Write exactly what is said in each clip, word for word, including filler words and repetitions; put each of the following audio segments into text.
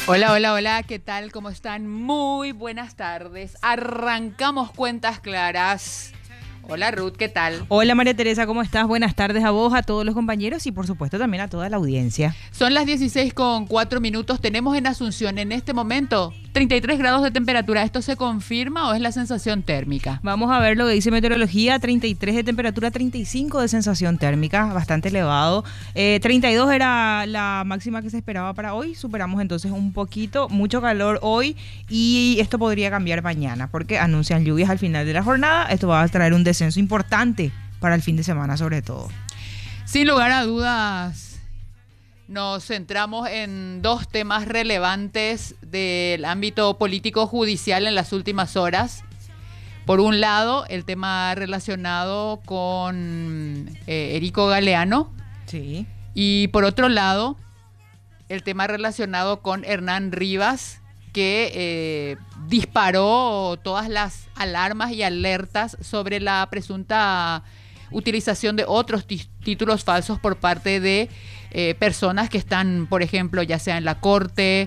Hola, hola, hola, ¿qué tal? ¿Cómo están? Muy buenas tardes. Arrancamos Cuentas Claras. Hola Ruth, ¿qué tal? Hola María Teresa, ¿cómo estás? Buenas tardes a vos, a todos los compañeros y por supuesto también a toda la audiencia. Son las dieciséis con cuatro minutos. Tenemos en Asunción en este momento treinta y tres grados de temperatura. ¿Esto se confirma o es la sensación térmica? Vamos a ver lo que dice meteorología. Treinta y tres de temperatura, treinta y cinco de sensación térmica, bastante elevado. Eh, treinta y dos era la máxima que se esperaba para hoy. Superamos entonces un poquito, mucho calor hoy y esto podría cambiar mañana porque anuncian lluvias al final de la jornada. Esto va a traer un descenso importante para el fin de semana sobre todo. Sin lugar a dudas, nos centramos en dos temas relevantes del ámbito político-judicial en las últimas horas. Por un lado, el tema relacionado con eh, Erico Galeano. Sí. Y por otro lado, el tema relacionado con Hernán Rivas, que eh, disparó todas las alarmas y alertas sobre la presunta utilización de otros tí- títulos falsos por parte de eh, personas que están, por ejemplo, ya sea en la corte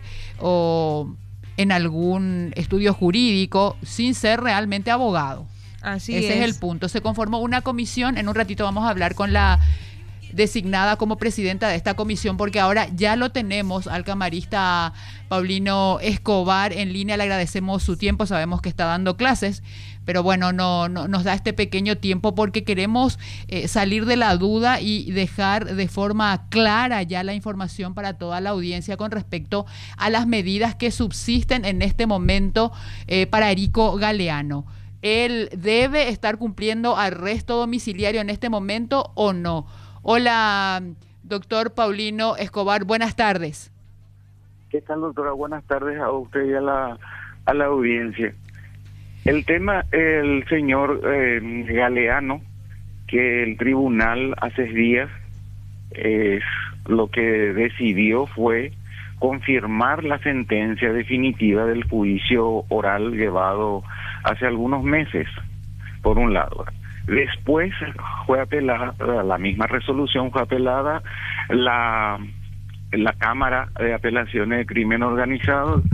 o en algún estudio jurídico, sin ser realmente abogado. Así Ese es. es el punto. Se conformó una comisión. En un ratito vamos a hablar con la designada como presidenta de esta comisión, porque ahora ya lo tenemos al camarista Paulino Escobar en línea. Le agradecemos su tiempo, sabemos que está dando clases, pero bueno, no, no nos da este pequeño tiempo porque queremos eh, salir de la duda y dejar de forma clara ya la información para toda la audiencia con respecto a las medidas que subsisten en este momento eh, para Erico Galeano. ¿Él debe estar cumpliendo arresto domiciliario en este momento o no? Hola, doctor Paulino Escobar, buenas tardes. ¿Qué tal, doctora? Buenas tardes a usted y a la, a la audiencia. El tema, el señor eh, Galeano, que el tribunal hace días eh, lo que decidió fue confirmar la sentencia definitiva del juicio oral llevado hace algunos meses, por un lado. Después fue apelada, la misma resolución fue apelada, la, la Cámara de Apelaciones de Crimen Organizado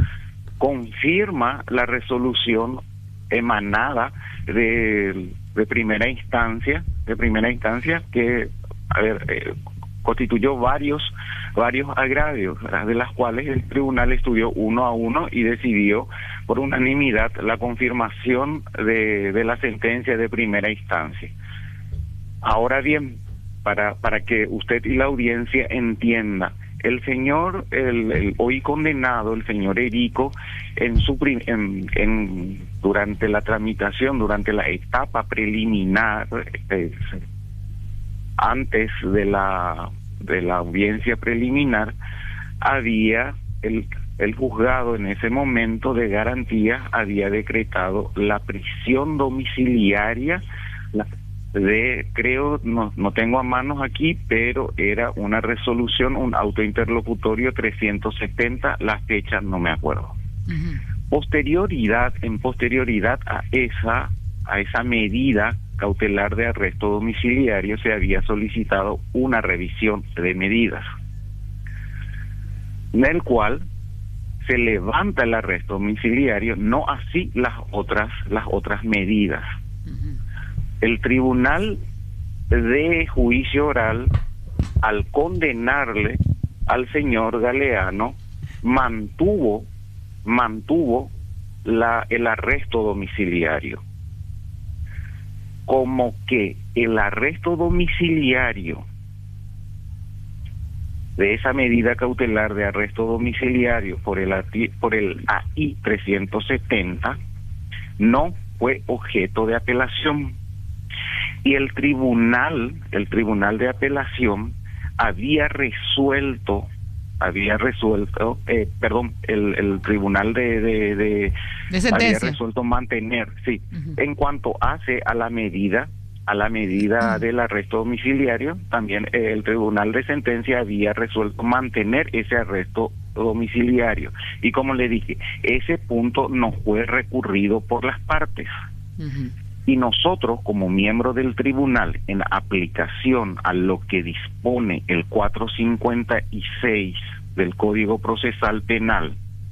confirma la resolución emanada de, de primera instancia, de primera instancia que, a ver, eh, constituyó varios, varios agravios, de las cuales el tribunal estudió uno a uno y decidió por unanimidad la confirmación de, de la sentencia de primera instancia. Ahora bien, para, para que usted y la audiencia entienda, el señor, el, el hoy condenado, el señor Erico, en su prim, en, en durante la tramitación, durante la etapa preliminar, eh, antes de la de la audiencia preliminar, había el el juzgado en ese momento de garantía había decretado la prisión domiciliaria la, de, creo, no, no tengo a manos aquí, pero era una resolución, un autointerlocutorio trescientos setenta, la fecha no me acuerdo. Uh-huh. Posterioridad, en posterioridad a esa, a esa medida cautelar de arresto domiciliario se había solicitado una revisión de medidas, en el cual se levanta el arresto domiciliario, no así las otras las otras medidas. Uh-huh. El tribunal de juicio oral, al condenarle al señor Galeano, mantuvo mantuvo la el arresto domiciliario, como que el arresto domiciliario de esa medida cautelar de arresto domiciliario por el por el A I trescientos setenta no fue objeto de apelación, y el tribunal el tribunal de apelación había resuelto había resuelto eh, perdón el el tribunal de de, de, de sentencia había resuelto mantener sí uh-huh. En cuanto hace a la medida a la medida uh-huh. del arresto domiciliario, también eh, el tribunal de sentencia había resuelto mantener ese arresto domiciliario, y como le dije, ese punto no fue recurrido por las partes. Uh-huh. Y nosotros, como miembros del tribunal, en aplicación a lo que dispone el cuatrocientos cincuenta y seis del Código Procesal Penal,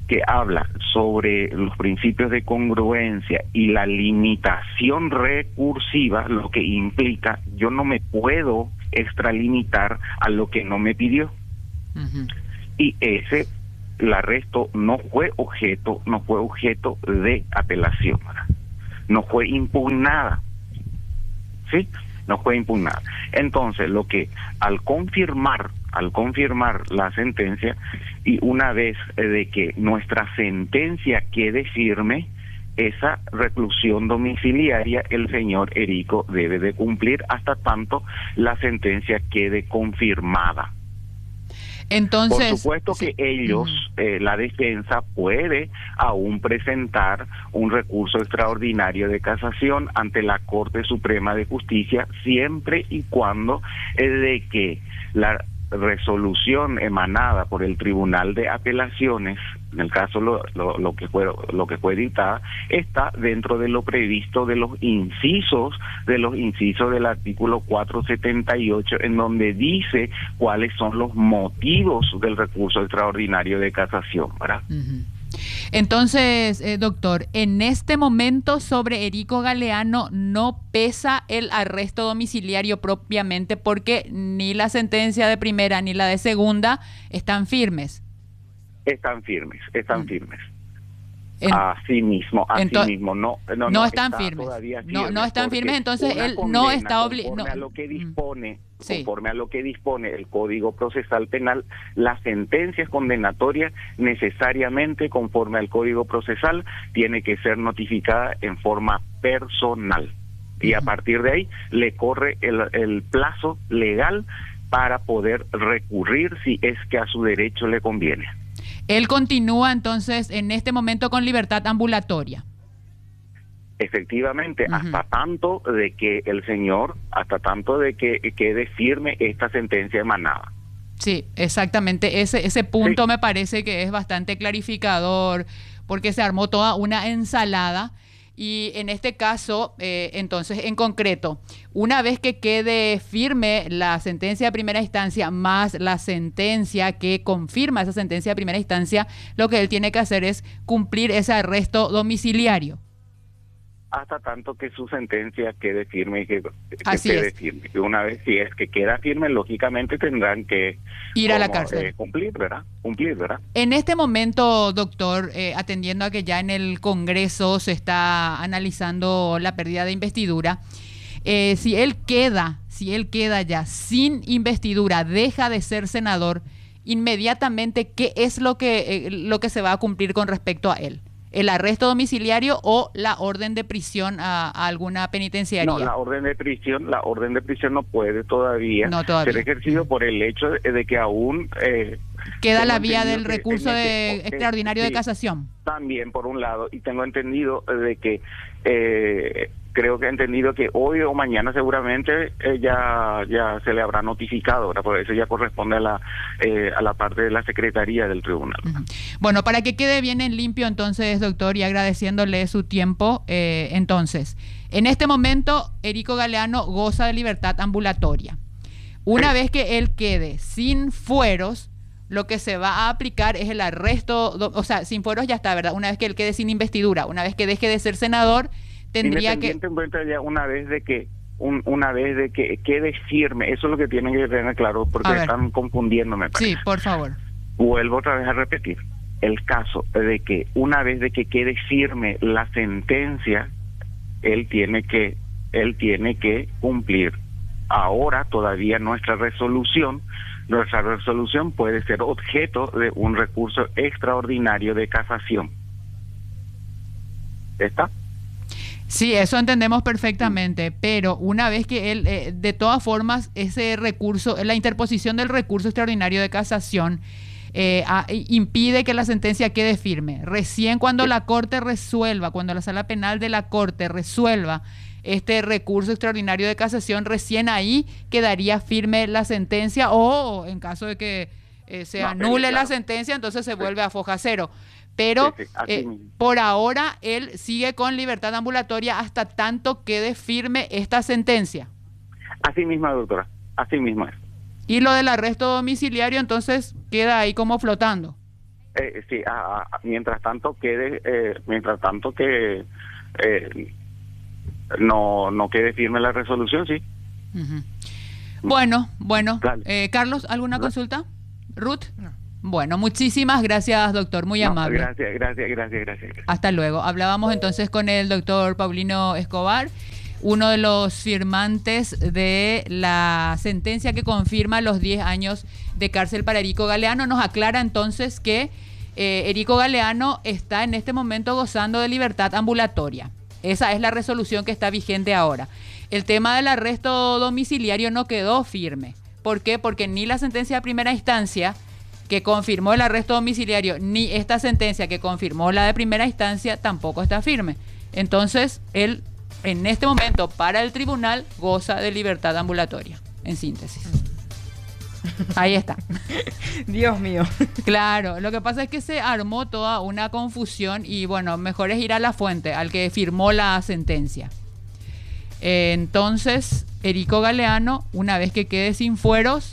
que habla sobre los principios de congruencia y la limitación recursiva, lo que implica yo no me puedo extralimitar a lo que no me pidió. Uh-huh. Y ese, el arresto no fue objeto, no fue objeto de apelación, ¿verdad? No fue impugnada, ¿sí? No fue impugnada. Entonces, lo que al confirmar, al confirmar la sentencia, y una vez de que nuestra sentencia quede firme, esa reclusión domiciliaria el señor Erico debe de cumplir hasta tanto la sentencia quede confirmada. Entonces, por supuesto que sí. ellos, eh, la defensa puede aún presentar un recurso extraordinario de casación ante la Corte Suprema de Justicia, siempre y cuando eh, de que la resolución emanada por el Tribunal de Apelaciones, en el caso lo, lo, lo que fue lo que fue dictada, está dentro de lo previsto de los incisos de los incisos del artículo cuatrocientos setenta y ocho, en donde dice cuáles son los motivos del recurso extraordinario de casación, ¿verdad? Uh-huh. Entonces, eh, doctor, en este momento sobre Erico Galeano no pesa el arresto domiciliario propiamente, porque ni la sentencia de primera ni la de segunda están firmes. Están firmes, están mm. firmes. En, así mismo, así ento, mismo, no, no, no, no están está firmes. firmes. No, no están firmes, entonces él no está obligado. Conforme a lo que dispone, sí. conforme a lo que dispone el Código Procesal Penal, las sentencias condenatorias necesariamente, conforme al Código Procesal, tiene que ser notificada en forma personal. Y uh-huh. a partir de ahí le corre el, el plazo legal para poder recurrir si es que a su derecho le conviene. Él continúa entonces en este momento con libertad ambulatoria. Efectivamente, uh-huh. hasta tanto de que el señor, hasta tanto de que quede firme esta sentencia emanada. Sí, exactamente. Ese, ese punto sí. me parece que es bastante clarificador, porque se armó toda una ensalada. Y en este caso, eh, entonces, en concreto, una vez que quede firme la sentencia de primera instancia más la sentencia que confirma esa sentencia de primera instancia, lo que él tiene que hacer es cumplir ese arresto domiciliario. Hasta tanto que su sentencia quede firme y que, que Así quede es. firme. Y una vez, si es que queda firme, lógicamente tendrán que ir a la como, cárcel. Eh, cumplir, ¿verdad? Cumplir, ¿verdad? En este momento, doctor, eh, atendiendo a que ya en el Congreso se está analizando la pérdida de investidura, eh, si él queda, si él queda ya sin investidura, deja de ser senador, inmediatamente, ¿qué es lo que, eh, lo que se va a cumplir con respecto a él? ¿El arresto domiciliario o la orden de prisión a, a alguna penitenciaría? No, la orden de prisión, la orden de prisión no puede todavía, no, todavía. ser ejercido por el hecho de, de que aún eh, queda la vía del recurso de este, extraordinario eh, de casación. También, por un lado, y tengo entendido de que eh, creo que he entendido que hoy o mañana seguramente eh, ya ya se le habrá notificado, ¿verdad? Por eso ya corresponde a la eh, a la parte de la Secretaría del Tribunal. Uh-huh. Bueno, para que quede bien en limpio entonces, doctor, y agradeciéndole su tiempo, eh, entonces, en este momento, Erico Galeano goza de libertad ambulatoria. Una sí. vez que él quede sin fueros, lo que se va a aplicar es el arresto, o sea, sin fueros ya está, ¿verdad? Una vez que él quede sin investidura, una vez que deje de ser senador, tendría que... Ya una vez de que un, una vez de que quede firme, eso es lo que tienen que tener claro, porque están confundiéndome. Sí, por favor. Vuelvo otra vez a repetir, el caso de que una vez de que quede firme la sentencia, él tiene que, él tiene que cumplir. Ahora todavía nuestra resolución, nuestra resolución puede ser objeto de un recurso extraordinario de casación. ¿Está? Sí, eso entendemos perfectamente, pero una vez que él, eh, de todas formas, ese recurso, la interposición del recurso extraordinario de casación eh, a, impide que la sentencia quede firme. Recién cuando la Corte resuelva, cuando la Sala Penal de la Corte resuelva este recurso extraordinario de casación, recién ahí quedaría firme la sentencia, o en caso de que eh, se no, anule claro. la sentencia, entonces se sí. vuelve a foja cero. Pero sí, sí, eh, por ahora él sigue con libertad ambulatoria hasta tanto quede firme esta sentencia. Así mismo, doctora, así mismo es. Y lo del arresto domiciliario entonces queda ahí como flotando. eh, sí, a- a- mientras tanto quede, eh, mientras tanto que eh, no no quede firme la resolución, sí. Ujú. Bueno, bueno. Dale. Eh, Carlos, ¿alguna No. consulta? Ruth. No. Bueno, muchísimas gracias, doctor. Muy No, amable. gracias, gracias, gracias, gracias. Hasta luego. Hablábamos entonces con el doctor Paulino Escobar, uno de los firmantes de la sentencia que confirma los diez años de cárcel para Erico Galeano. Nos aclara entonces que eh, Erico Galeano está en este momento gozando de libertad ambulatoria. Esa es la resolución que está vigente ahora. El tema del arresto domiciliario no quedó firme. ¿Por qué? Porque ni la sentencia de primera instancia que confirmó el arresto domiciliario, ni esta sentencia que confirmó la de primera instancia tampoco está firme. Entonces, él en este momento para el tribunal goza de libertad ambulatoria, en síntesis. Ahí está. Dios mío. Claro, lo que pasa es que se armó toda una confusión y bueno, mejor es ir a la fuente, al que firmó la sentencia. Eh, entonces, Erico Galeano, una vez que quede sin fueros,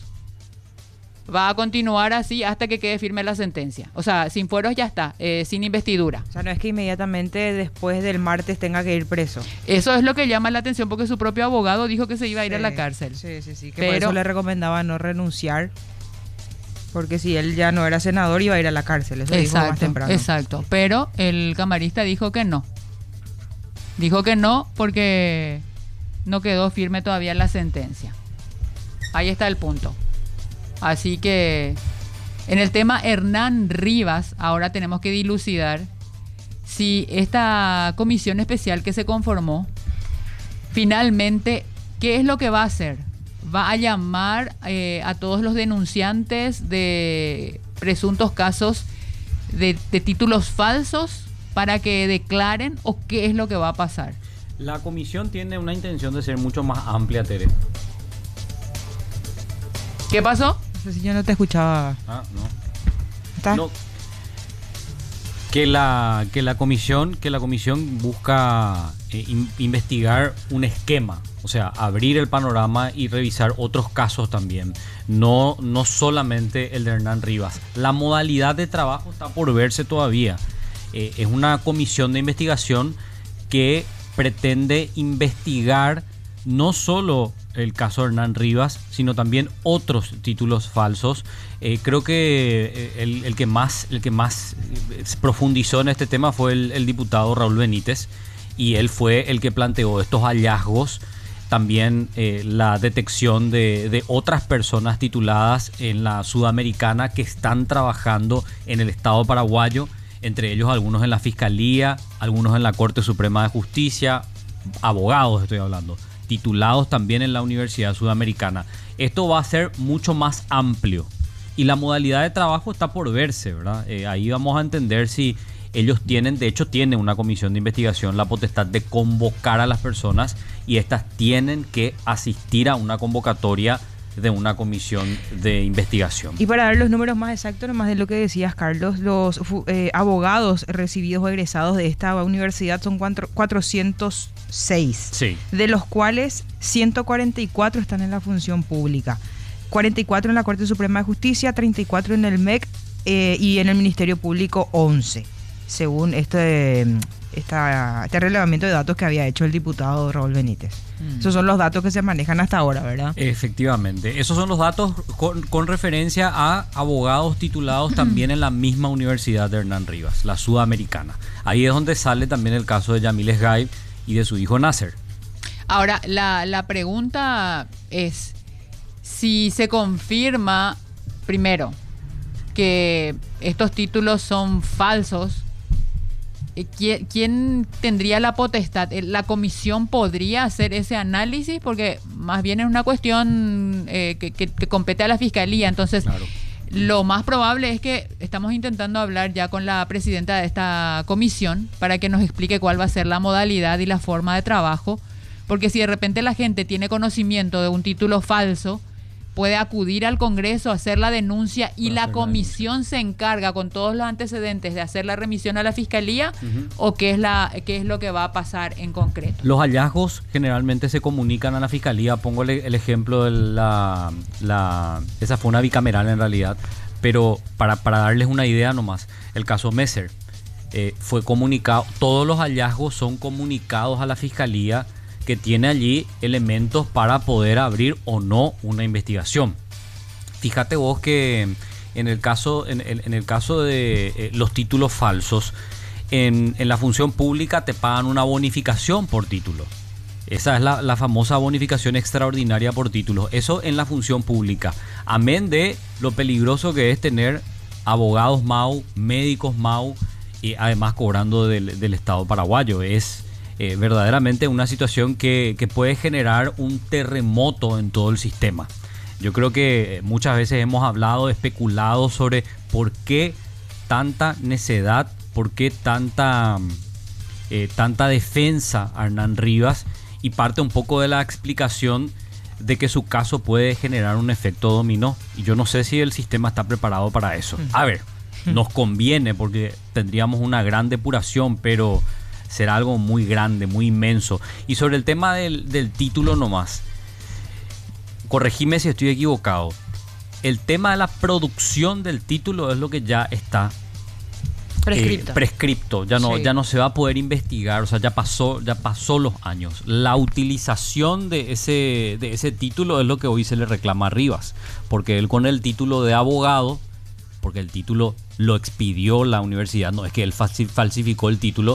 va a continuar así hasta que quede firme la sentencia. O sea, sin fueros ya está, eh, sin investidura. O sea, no es que inmediatamente después del martes tenga que ir preso. Eso es lo que llama la atención porque su propio abogado dijo que se iba a ir Sí, a la cárcel. Sí, sí, sí. Que Pero- por eso le recomendaba no renunciar. Porque si él ya no era senador, iba a ir a la cárcel. Eso dijo más Exacto, temprano. exacto. Pero el camarista dijo que no. Dijo que no porque no quedó firme todavía la sentencia. Ahí está el punto. Así que en el tema Hernán Rivas, ahora tenemos que dilucidar si esta comisión especial que se conformó, finalmente, ¿qué es lo que va a hacer? ¿Va a llamar eh, a todos los denunciantes de presuntos casos de, de títulos falsos para que declaren o qué es lo que va a pasar? La comisión tiene una intención de ser mucho más amplia, Tere. ¿Qué pasó? No sé si yo no te escuchaba. Ah, no. ¿Está? No. Que la, que la comisión, que la comisión busca eh, in- investigar un esquema, o sea, abrir el panorama y revisar otros casos también. No, no solamente el de Hernán Rivas. La modalidad de trabajo está por verse todavía. Eh, es una comisión de investigación que pretende investigar no solo el caso de Hernán Rivas, sino también otros títulos falsos. Eh, creo que eh, el, el que más, el que más eh, profundizó en este tema fue el, el diputado Raúl Benítez, y él fue el que planteó estos hallazgos. También eh, la detección de, de otras personas tituladas en la Sudamericana que están trabajando en el Estado paraguayo, entre ellos algunos en la Fiscalía, algunos en la Corte Suprema de Justicia, abogados estoy hablando, titulados también en la Universidad Sudamericana. Esto va a ser mucho más amplio y la modalidad de trabajo está por verse, ¿verdad? Eh, ahí vamos a entender si ellos tienen, de hecho tienen una comisión de investigación, la potestad de convocar a las personas, y estas tienen que asistir a una convocatoria de una comisión de investigación. Y para dar los números más exactos, nomás de lo que decías, Carlos, los fu- eh, abogados recibidos o egresados de esta universidad son cuatro- cuatrocientos seis, Sí. de los cuales ciento cuarenta y cuatro están en la función pública, cuarenta y cuatro en la Corte Suprema de Justicia, treinta y cuatro en el M E C eh, y en el Ministerio Público once, según este, esta, este relevamiento de datos que había hecho el diputado Raúl Benítez. Mm. Esos son los datos que se manejan hasta ahora, ¿verdad? Efectivamente, esos son los datos con, con referencia a abogados titulados también en la misma universidad de Hernán Rivas, la Sudamericana. Ahí es donde sale también el caso de Yamil Gaib y de su hijo Nasser. Ahora, la, la pregunta es si se confirma, primero, que estos títulos son falsos. eh, ¿Quién, quién tendría la potestad? Eh, ¿La comisión podría hacer ese análisis? Porque más bien es una cuestión eh, que, que- que compete a la fiscalía. Entonces, Claro. lo más probable es que estamos intentando hablar ya con la presidenta de esta comisión para que nos explique cuál va a ser la modalidad y la forma de trabajo. Porque si de repente la gente tiene conocimiento de un título falso, puede acudir al Congreso, hacer la denuncia y Puede la hacer la comisión se encarga con todos los antecedentes de hacer la remisión a la fiscalía. Ujú. ¿O qué es, la, qué es lo que va a pasar en concreto? Los hallazgos generalmente se comunican a la fiscalía. Pongo el, el ejemplo de la, la... Esa fue una bicameral en realidad. Pero para, para darles una idea nomás, el caso Messer eh, fue comunicado, todos los hallazgos son comunicados a la fiscalía, que tiene allí elementos para poder abrir o no una investigación. Fíjate vos que en el caso, en, en, en el caso de eh, los títulos falsos, en, en la función pública te pagan una bonificación por título. Esa es la, la famosa bonificación extraordinaria por títulos. Eso en la función pública. Amén de lo peligroso que es tener abogados M A U, médicos M A U, y además cobrando del, del Estado paraguayo. Es eh, verdaderamente una situación que, que puede generar un terremoto en todo el sistema. Yo creo que muchas veces hemos hablado, especulado sobre por qué tanta necedad, por qué tanta, eh, tanta defensa a Hernán Rivas, y parte un poco de la explicación de que su caso puede generar un efecto dominó. Y yo no sé si el sistema está preparado para eso. A ver, nos conviene porque tendríamos una gran depuración, pero será algo muy grande, muy inmenso. Y sobre el tema del, del título nomás, corregime si estoy equivocado, el tema de la producción del título es lo que ya está prescripto. Eh, prescripto. Ya no, Sí. ya no se va a poder investigar, o sea, ya pasó, ya pasó los años. La utilización de ese, de ese título es lo que hoy se le reclama a Rivas, porque él con el título de abogado, porque el título lo expidió la universidad, no es que él falsi- falsificó el título.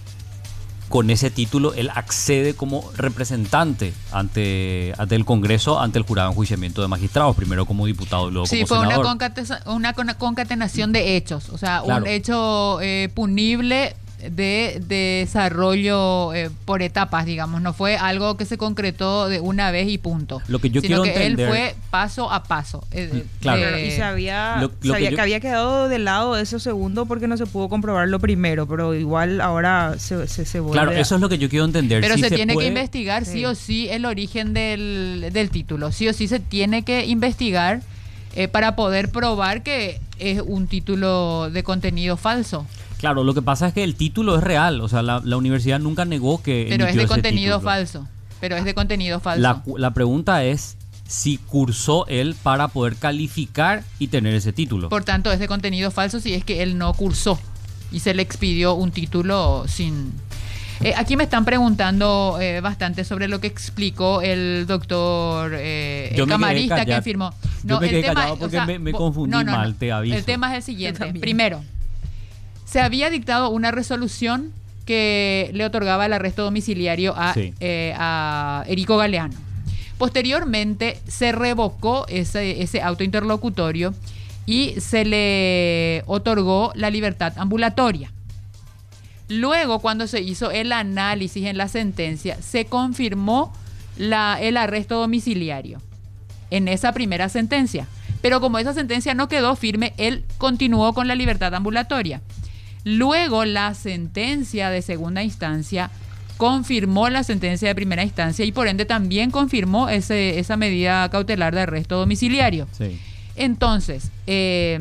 Con ese título él accede como representante ante, ante el Congreso, ante el jurado de enjuiciamiento de magistrados, primero como diputado y luego Sí, como fue una, senador. concate- una con- concatenación de hechos, o sea, Claro. un hecho eh, punible de, de desarrollo eh, por etapas, digamos, no fue algo que se concretó de una vez y punto. Lo que yo sino quiero que entender- él fue paso a paso. eh, Claro. eh, Y se había, Lo- lo sabía que que, yo- había quedado de lado eso segundo porque no se pudo comprobar lo primero, pero igual ahora se, se, se vuelve Claro, a- eso es lo que yo quiero entender. Pero Si se, tiene puede- que investigar sí. Sí. o sí el origen del, del título. Sí o sí se tiene que investigar eh, para poder probar que es un título de contenido falso. Claro, lo que pasa es que el título es real, o sea, la, la universidad nunca negó que Pero es emitió de ese contenido título. falso. Pero es de contenido falso. La, la pregunta es si cursó él para poder calificar y tener ese título. Por tanto, es de contenido falso si es que él no cursó y se le expidió un título sin... Eh, aquí me están preguntando eh, bastante sobre lo que explicó el doctor eh, Yo el me quedé camarista que callado. firmó. Yo me el quedé tema- callado porque me- me vo- confundí mal, te aviso. El tema es el Yo siguiente. también. Primero, se había dictado una resolución que le otorgaba el arresto domiciliario a, Sí. eh, a Erico Galeano. Posteriormente se revocó ese, ese auto interlocutorio y se le otorgó la libertad ambulatoria. Luego, cuando se hizo el análisis en la sentencia, se confirmó la, el arresto domiciliario en esa primera sentencia. Pero como esa sentencia no quedó firme, él continuó con la libertad ambulatoria. Luego, la sentencia de segunda instancia confirmó la sentencia de primera instancia y por ende también confirmó ese, esa medida cautelar de arresto domiciliario. Sí. Entonces, eh,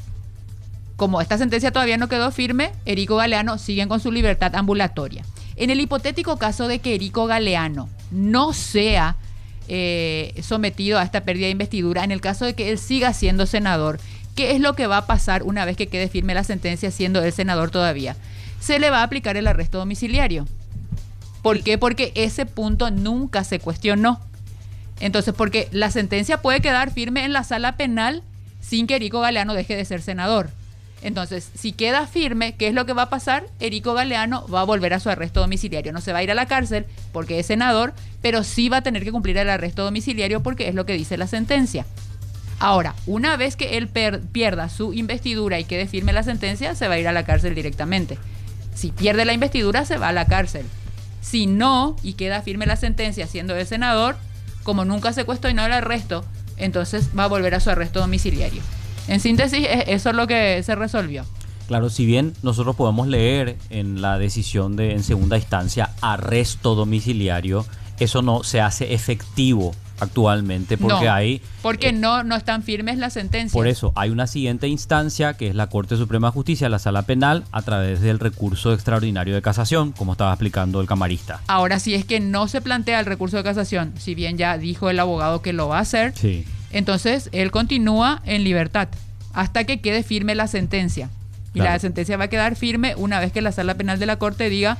como esta sentencia todavía no quedó firme, Erico Galeano sigue con su libertad ambulatoria. En el hipotético caso de que Erico Galeano no sea eh, sometido a esta pérdida de investidura, en el caso de que él siga siendo senador, ¿qué es lo que va a pasar una vez que quede firme la sentencia siendo él senador todavía? Se le va a aplicar el arresto domiciliario. ¿Por qué? Porque ese punto nunca se cuestionó. Entonces, porque la sentencia puede quedar firme en la sala penal sin que Erico Galeano deje de ser senador. Entonces, si queda firme, ¿qué es lo que va a pasar? Erico Galeano va a volver a su arresto domiciliario. No se va a ir a la cárcel porque es senador, pero sí va a tener que cumplir el arresto domiciliario porque es lo que dice la sentencia. Ahora, una vez que él per- pierda su investidura y quede firme la sentencia, se va a ir a la cárcel directamente. Si pierde la investidura, se va a la cárcel. Si no, y queda firme la sentencia siendo el senador, como nunca se cuestionó el arresto, entonces va a volver a su arresto domiciliario. En síntesis, es- eso es lo que se resolvió. Claro, si bien nosotros podemos leer en la decisión de en segunda instancia arresto domiciliario, eso no se hace efectivo actualmente porque No, hay Porque eh, no, no están firmes las sentencias. por eso hay una siguiente instancia que es la Corte Suprema de Justicia, la Sala Penal, a través del recurso extraordinario de casación, como estaba explicando el camarista. Ahora, si es que no se plantea el recurso de casación, si bien ya dijo el abogado que lo va a hacer, Sí. entonces él continúa en libertad hasta que quede firme la sentencia. Y Claro. la sentencia va a quedar firme una vez que la sala penal de la Corte diga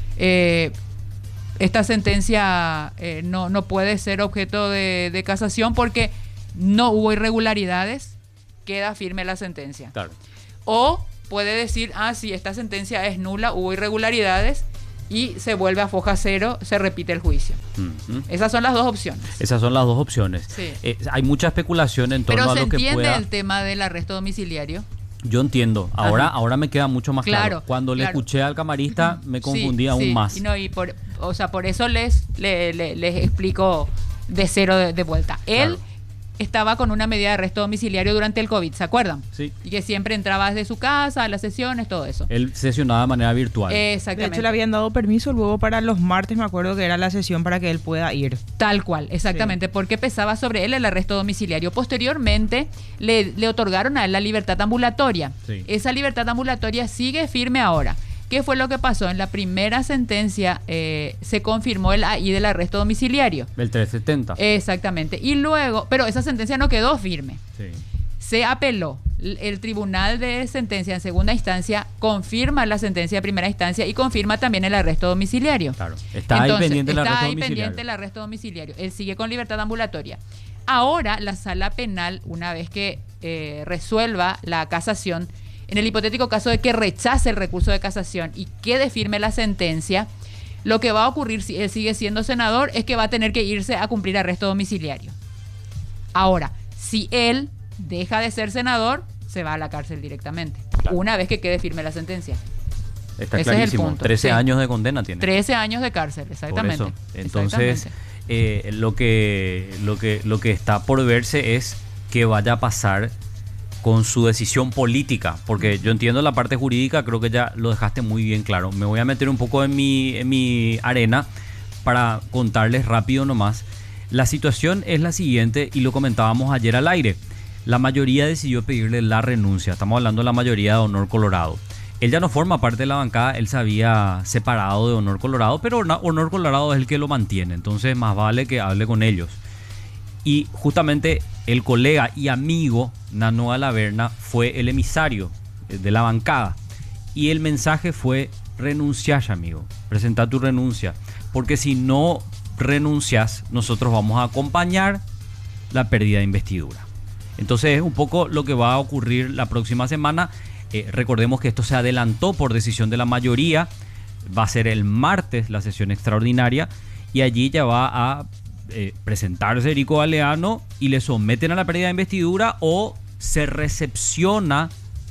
eh, esta sentencia eh, no, no puede ser objeto de, de casación porque no hubo irregularidades, queda firme la sentencia. Claro. O puede decir, ah, sí, esta sentencia es nula, hubo irregularidades y se vuelve a foja cero, se repite el juicio. Ujú. Esas son las dos opciones. Esas son las dos opciones. Sí. Eh, hay mucha especulación en torno Pero a se lo que entiende pueda. el tema del arresto domiciliario. Yo entiendo. Ahora, Ajá. ahora me queda mucho más claro. Claro, Cuando le claro. escuché al camarista me confundí Sí, aún sí. más. Y no, y por, o sea, por eso les, le- le- les explico de cero de, de vuelta. Él Claro. estaba con una medida de arresto domiciliario durante el COVID, ¿se acuerdan? Sí. Y que siempre entraba desde su casa, a las sesiones, todo eso. Él sesionaba de manera virtual. De Exactamente. hecho, le habían dado permiso luego para los martes, me acuerdo que era la sesión para que él pueda ir. Tal cual, exactamente, porque pesaba sobre él el arresto domiciliario. Posteriormente le, le otorgaron a él la libertad ambulatoria. Sí. Esa libertad ambulatoria sigue firme ahora. ¿Qué fue lo que pasó? En la primera sentencia eh, se confirmó el A I del arresto domiciliario. El trescientos setenta. Exactamente. Y luego, pero esa sentencia no quedó firme. Sí. Se apeló. L- El tribunal de sentencia en segunda instancia confirma la sentencia de primera instancia y confirma también el arresto domiciliario. Claro. Está ahí Entonces, pendiente el está arresto ahí domiciliario. pendiente el arresto domiciliario. Él sigue con libertad ambulatoria. Ahora, la sala penal, una vez que eh, resuelva la casación, en el hipotético caso de que rechace el recurso de casación y quede firme la sentencia, lo que va a ocurrir si él sigue siendo senador es que va a tener que irse a cumplir arresto domiciliario. Ahora, si él deja de ser senador, se va a la cárcel directamente, Claro. una vez que quede firme la sentencia. Está Ese es el clarísimo. punto, trece sí. años de condena tiene. trece años de cárcel, exactamente. Por eso. Entonces, Exactamente. eh, lo que lo que lo que está por verse es qué vaya a pasar con su decisión política, porque yo entiendo la parte jurídica, creo que ya lo dejaste muy bien claro. Me voy a meter un poco en mi en mi arena para contarles rápido nomás. La situación es la siguiente y lo comentábamos ayer al aire. La mayoría decidió pedirle la renuncia. Estamos hablando de la mayoría de Honor Colorado. Él ya no forma parte de la bancada, él se había separado de Honor Colorado, pero Honor Colorado es el que lo mantiene, entonces más vale que hable con ellos. Y justamente el colega y amigo Nano Alaverna fue el emisario de la bancada. Y el mensaje fue: renuncias, amigo, presenta tu renuncia, porque si no renuncias, nosotros vamos a acompañar la pérdida de investidura. Entonces es un poco lo que va a ocurrir la próxima semana. Eh, recordemos que esto se adelantó por decisión de la mayoría. Va a ser el martes la sesión extraordinaria y allí ya va a eh, presentarse Erico Galeano y le someten a la pérdida de investidura o se recepciona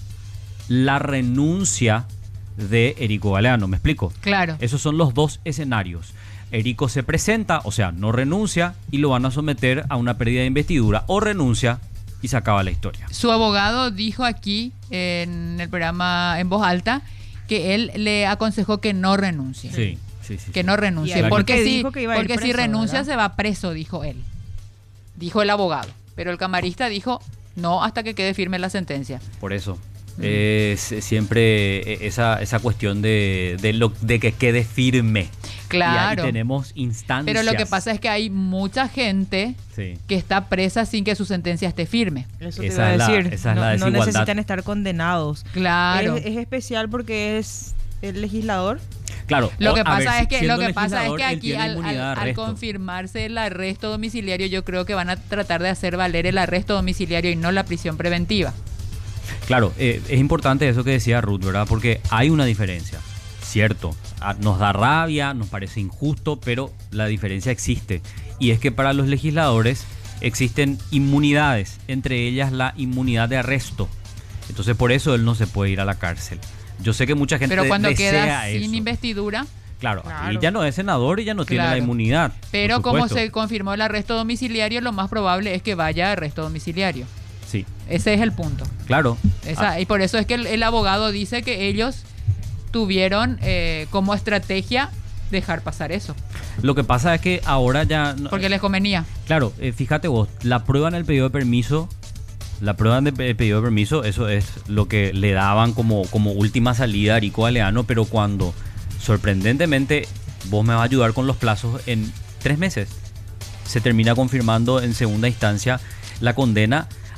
la renuncia de Erico Galeano. ¿Me explico? Claro. Esos son los dos escenarios. Erico se presenta, o sea, no renuncia y lo van a someter a una pérdida de investidura, o renuncia y se acaba la historia. Su abogado dijo aquí en el programa en voz alta que él le aconsejó que no renuncie. Sí, sí, sí. Que sí. no Y renuncie. ahí Porque, que si, dijo que iba a ir porque si preso, renuncia ¿verdad? se va preso, dijo él. Dijo el abogado. Pero el camarista dijo no hasta que quede firme la sentencia. Por eso. Es siempre esa, esa cuestión de, de, lo, de que quede firme. Claro. Y ahí tenemos instancias. Pero lo que pasa es que hay mucha gente Sí. que está presa sin que su sentencia esté firme. Eso te Esa iba a es la- decir. esa es no, la no desigualdad. necesitan estar condenados. Claro. Es, es especial porque es el legislador. Claro. Lo o- que a pasa ver, es que siendo lo que pasa es legislador, que él aquí tiene al, inmunidad de al- al arresto. confirmarse el arresto domiciliario, yo creo que van a tratar de hacer valer el arresto domiciliario y no la prisión preventiva. Claro, eh, es importante eso que decía Ruth, ¿verdad? Porque hay una diferencia, cierto. Ah, nos da rabia, nos parece injusto, pero la diferencia existe. Y es que para los legisladores existen inmunidades, entre ellas la inmunidad de arresto. Entonces por eso él no se puede ir a la cárcel. Yo sé que mucha gente Pero cuando desea queda eso. sin investidura, Claro, Claro. y ya no es senador y ya no tiene Claro. la inmunidad. pero por como supuesto. se confirmó el arresto domiciliario, lo más probable es que vaya a arresto domiciliario. Sí, Ese es el punto. claro. Esa- Ah, Y por eso es que el, el abogado dice que ellos tuvieron eh, como estrategia dejar pasar eso, lo que pasa es que ahora ya... no- porque les convenía. Claro, eh, fíjate vos, la prueba en el pedido de permiso, la prueba en el pe- pedido de permiso, eso es lo que le daban como, como última salida a Erico Galeano, pero cuando sorprendentemente vos me vas a ayudar con los plazos, en tres meses se termina confirmando en segunda instancia la condena.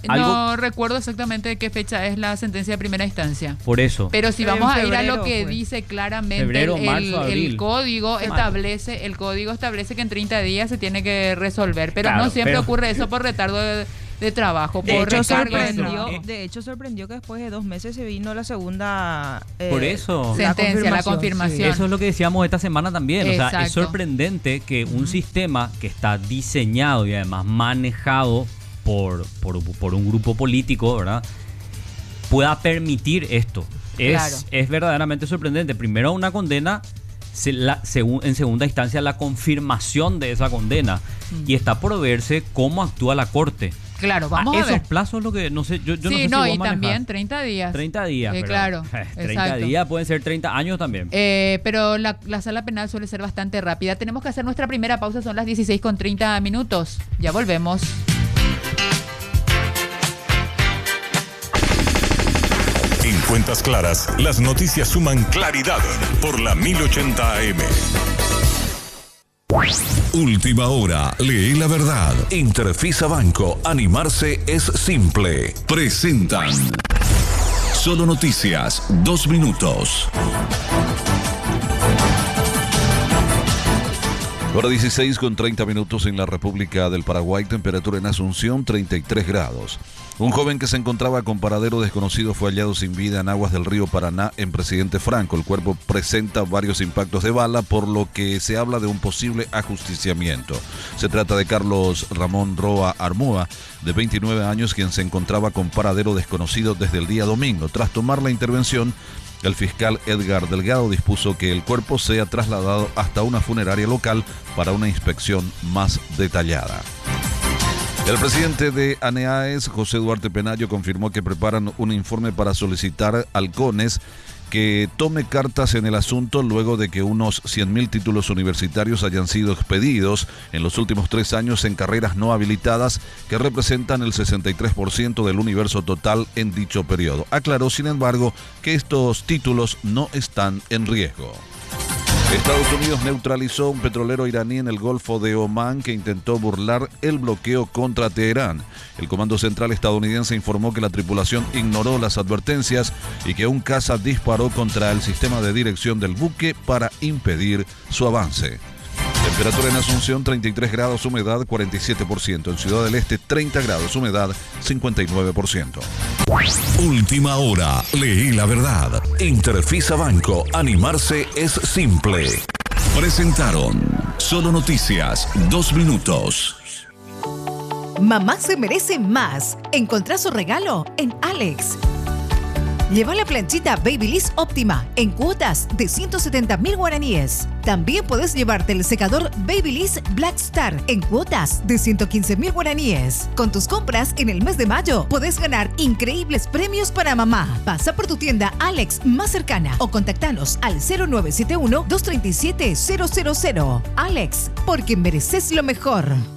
algo... No recuerdo exactamente de qué fecha es la sentencia de primera instancia. Por eso. Pero si En vamos a ir a febrero, lo que pues. dice claramente Febrero, el, marzo, el- abril. el código establece, el código establece que en treinta días se tiene que resolver, pero Claro, no siempre pero- ocurre eso por retardo de, de trabajo, De por hecho, recargo de sorprendió, trabajo. de hecho, sorprendió que después de dos meses se vino la segunda eh, Por eso. Sentencia, la confirmación. Eso es lo que decíamos esta semana también. O sea, es Exacto. sorprendente que un sistema que está diseñado y además manejado por, por, por un grupo político, ¿verdad?, pueda permitir esto. Es, Claro. es verdaderamente sorprendente. Primero una condena, se- la, segun- en segunda instancia la confirmación de esa condena. Y está por verse cómo actúa la Corte. Claro, vamos a a esos ver. plazos lo que no sé, yo, yo no Sí, sé no, si vos y manejás. también treinta días. treinta días, Eh, pero, claro, treinta exacto. días pueden ser treinta años también. Eh, pero la, la sala penal suele ser bastante rápida. Tenemos que hacer nuestra primera pausa, son las dieciséis con treinta minutos. Ya volvemos. En Cuentas Claras, las noticias suman claridad por la mil ochenta A M. Última hora, lee la verdad. Interfisa Banco, animarse es simple. Presentan Solo Noticias, dos minutos. Hora dieciséis con treinta minutos en la República del Paraguay, temperatura en Asunción treinta y tres grados. Un joven que se encontraba con paradero desconocido fue hallado sin vida en aguas del río Paraná en Presidente Franco. El cuerpo presenta varios impactos de bala, por lo que se habla de un posible ajusticiamiento. Se trata de Carlos Ramón Roa Armúa, de veintinueve años, quien se encontraba con paradero desconocido desde el día domingo. Tras tomar la intervención, el fiscal Edgar Delgado dispuso que el cuerpo sea trasladado hasta una funeraria local para una inspección más detallada. El presidente de ANEAES, José Duarte Penayo, confirmó que preparan un informe para solicitar al CONES que tome cartas en el asunto luego de que unos cien mil títulos universitarios hayan sido expedidos en los últimos tres años en carreras no habilitadas que representan el sesenta y tres por ciento del universo total en dicho periodo. Aclaró, sin embargo, que estos títulos no están en riesgo. Estados Unidos neutralizó un petrolero iraní en el Golfo de Omán que intentó burlar el bloqueo contra Teherán. El Comando Central estadounidense informó que la tripulación ignoró las advertencias y que un caza disparó contra el sistema de dirección del buque para impedir su avance. Temperatura en Asunción treinta y tres grados, humedad cuarenta y siete por ciento. En Ciudad del Este treinta grados, humedad cincuenta y nueve por ciento. Última hora, leí la verdad. Interfisa Banco, animarse es simple. Presentaron Solo Noticias, dos minutos. Mamá se merece más. Encontrá su regalo en Alex. Lleva la planchita Babyliss Óptima en cuotas de ciento setenta mil guaraníes. También puedes llevarte el secador Babyliss Black Star en cuotas de ciento quince mil guaraníes. Con tus compras en el mes de mayo podés ganar increíbles premios para mamá. Pasa por tu tienda Alex más cercana o contactanos al cero nueve siete uno, dos tres siete, cero cero cero. Alex, porque mereces lo mejor.